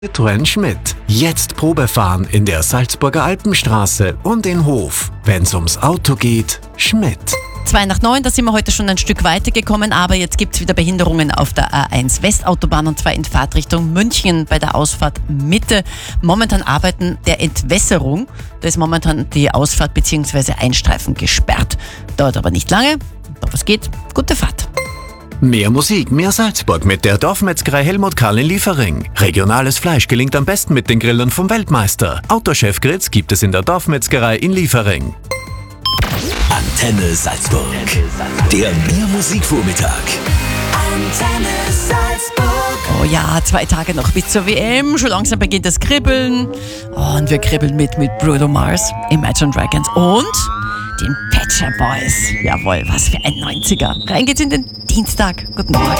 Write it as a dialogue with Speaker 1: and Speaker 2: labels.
Speaker 1: Citroën Schmidt. Jetzt Probefahren in der Salzburger Alpenstraße und in Hof. Wenn's ums Auto geht, Schmidt.
Speaker 2: 8:02, da sind wir heute schon ein Stück weitergekommen, aber jetzt gibt es wieder Behinderungen auf der A1 Westautobahn und zwar in Fahrtrichtung München bei der Ausfahrt Mitte. Momentan arbeiten der Entwässerung, da ist momentan die Ausfahrt bzw. ein Streifen gesperrt. Dauert aber nicht lange, doch was geht, gute Fahrt.
Speaker 1: Mehr Musik, mehr Salzburg mit der Dorfmetzgerei Helmut Karl in Liefering. Regionales Fleisch gelingt am besten mit den Grillern vom Weltmeister. Autochef Gritz gibt es in der Dorfmetzgerei in Liefering.
Speaker 3: Antenne Salzburg. Der Mehr-Musik-Vormittag.
Speaker 4: Antenne Salzburg.
Speaker 2: Oh ja, 2 Tage noch bis zur WM, schon langsam beginnt das Kribbeln. Oh, und wir kribbeln mit Bruno Mars, Imagine Dragons und den Pet Shop Boys. Jawohl, was für ein 90er. Rein geht's in den Dienstag. Guten Morgen.